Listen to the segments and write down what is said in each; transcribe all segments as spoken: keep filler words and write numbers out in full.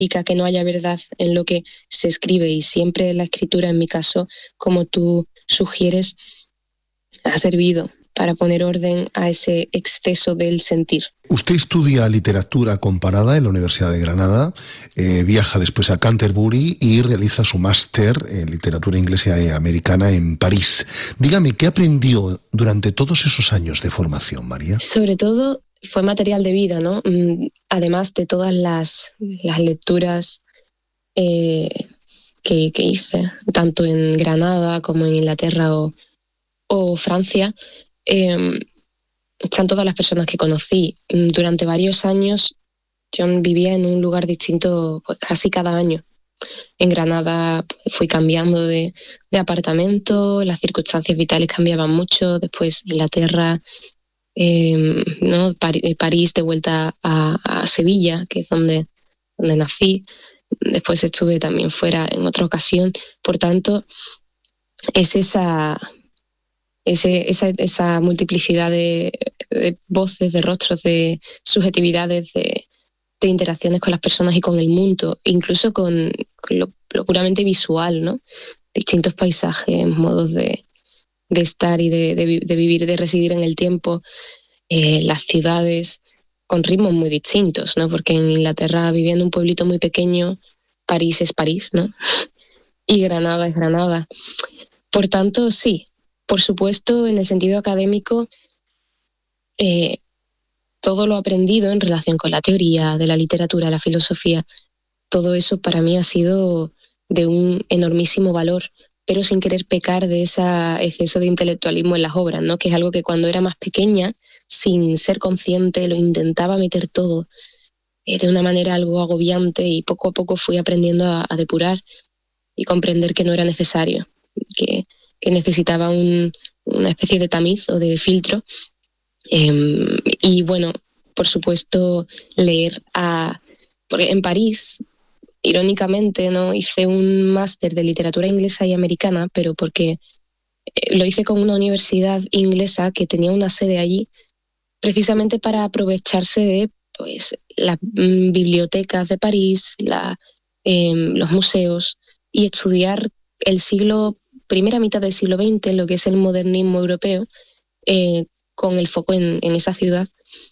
significa que no haya verdad en lo que se escribe, y siempre la escritura, en mi caso, como tú sugieres, ha servido para poner orden a ese exceso del sentir. Usted estudia literatura comparada en la Universidad de Granada, eh, viaja después a Canterbury y realiza su máster en literatura inglesa y americana en París. Dígame, ¿qué aprendió durante todos esos años de formación, María? Sobre todo fue material de vida, ¿no? Además de todas las, las lecturas eh, que, que hice, tanto en Granada como en Inglaterra o, o Francia, eh, están todas las personas que conocí. Durante varios años yo vivía en un lugar distinto, pues casi cada año. En Granada pues, fui cambiando de, de apartamento, las circunstancias vitales cambiaban mucho. Después Inglaterra, eh, ¿no? Par- París, de vuelta a, a Sevilla, que es donde, donde nací. Después estuve también fuera en otra ocasión. Por tanto, es esa... Ese, esa, esa multiplicidad de, de voces, de rostros, de subjetividades, de, de interacciones con las personas y con el mundo, incluso con, con lo, lo puramente visual, ¿no? Distintos paisajes, modos de, de estar y de, de, de vivir, de residir en el tiempo, eh, las ciudades con ritmos muy distintos, ¿no? Porque en Inglaterra, viviendo en un pueblito muy pequeño, París es París, ¿no? Y Granada es Granada. Por tanto, sí. Por supuesto, en el sentido académico, eh, todo lo aprendido en relación con la teoría de la literatura, la filosofía, todo eso para mí ha sido de un enormísimo valor, pero sin querer pecar de ese exceso de intelectualismo en las obras, ¿no? Que es algo que cuando era más pequeña, sin ser consciente, lo intentaba meter todo eh, de una manera algo agobiante, y poco a poco fui aprendiendo a, a depurar y comprender que no era necesario, que que necesitaba un, una especie de tamiz o de filtro. Eh, y bueno, por supuesto, leer a... Porque en París, irónicamente, ¿no? Hice un máster de literatura inglesa y americana, pero porque lo hice con una universidad inglesa que tenía una sede allí, precisamente para aprovecharse de pues, las mm, bibliotecas de París, la, eh, los museos, y estudiar el siglo primera mitad del siglo veinte, lo que es el modernismo europeo, eh, con el foco en, en esa ciudad.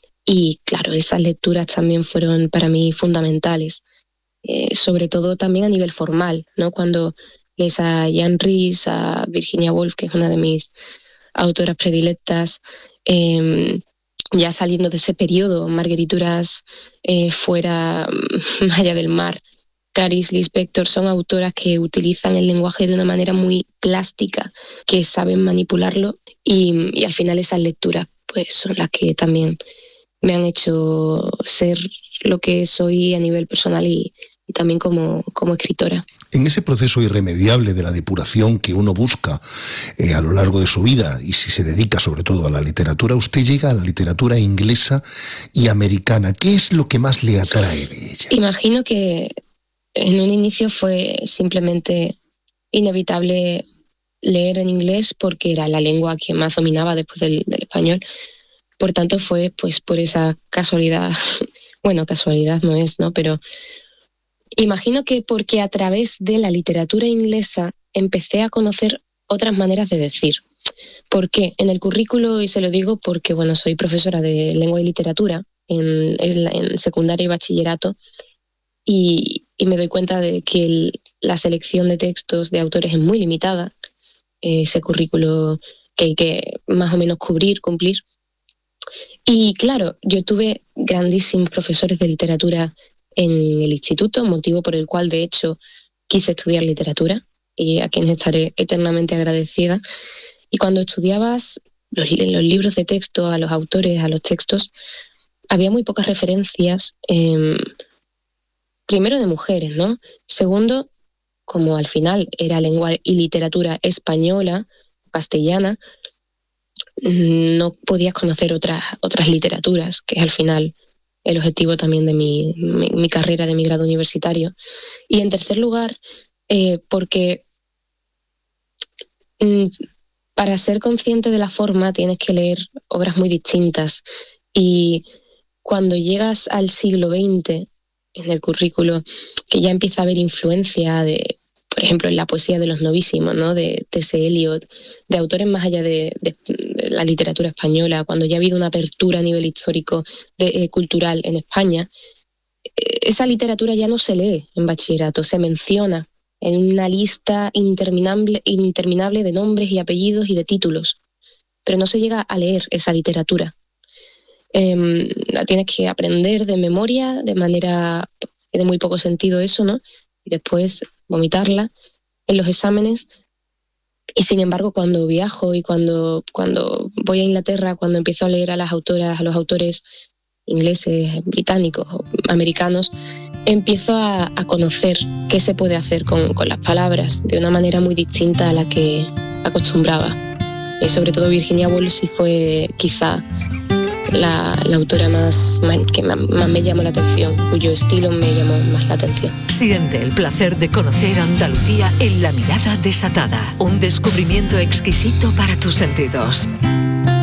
Y claro, esas lecturas también fueron para mí fundamentales, eh, sobre todo también a nivel formal, ¿no? Cuando lees a Jan Ries, a Virginia Woolf, que es una de mis autoras predilectas, eh, ya saliendo de ese periodo, Margarituras eh, fuera, más allá del mar, Clarice Lispector, son autoras que utilizan el lenguaje de una manera muy plástica, que saben manipularlo, y, y al final esas lecturas pues son las que también me han hecho ser lo que soy a nivel personal y, y también como, como escritora. En ese proceso irremediable de la depuración que uno busca eh, a lo largo de su vida, y si se dedica sobre todo a la literatura, usted llega a la literatura inglesa y americana. ¿Qué es lo que más le atrae de ella? Imagino que en un inicio fue simplemente inevitable leer en inglés porque era la lengua que más dominaba después del, del español. Por tanto, fue pues por esa casualidad, bueno, casualidad no es, ¿no? Pero imagino que porque a través de la literatura inglesa empecé a conocer otras maneras de decir. ¿Por qué? En el currículo, y se lo digo porque, bueno, soy profesora de lengua y literatura en, en, en secundaria y bachillerato, y, y me doy cuenta de que el, la selección de textos de autores es muy limitada, eh, ese currículo que hay que más o menos cubrir, cumplir. Y claro, yo tuve grandísimos profesores de literatura en el instituto, motivo por el cual de hecho quise estudiar literatura y a quienes estaré eternamente agradecida. Y cuando estudiabas los, los libros de texto, a los autores, a los textos, había muy pocas referencias, eh, primero de mujeres, ¿no? Segundo, como al final era lengua y literatura española, castellana, no podías conocer otras, otras literaturas, que es al final el objetivo también de mi, mi, mi carrera, de mi grado universitario. Y en tercer lugar, eh, porque mm, para ser consciente de la forma tienes que leer obras muy distintas, y cuando llegas al siglo veinte, en el currículo, que ya empieza a haber influencia de, por ejemplo, en la poesía de los novísimos, ¿no? De T S. Eliot, de autores más allá de, de, de la literatura española, cuando ya ha habido una apertura a nivel histórico, de, eh, cultural en España, esa literatura ya no se lee en bachillerato, se menciona en una lista interminable, interminable de nombres y apellidos y de títulos, pero no se llega a leer esa literatura. Eh, la tienes que aprender de memoria, de manera, tiene muy poco sentido eso, ¿no? Y después vomitarla en los exámenes. Y sin embargo, cuando viajo y cuando, cuando voy a Inglaterra, cuando empiezo a leer a las autoras, a los autores ingleses, británicos o americanos, empiezo a, a conocer qué se puede hacer con, con las palabras de una manera muy distinta a la que acostumbraba. Y sobre todo Virginia Woolf sí fue quizá la, la autora más, más que más, más me llamó la atención, cuyo estilo me llamó más la atención. Siente el placer de conocer Andalucía en La Mirada Desatada, un descubrimiento exquisito para tus sentidos.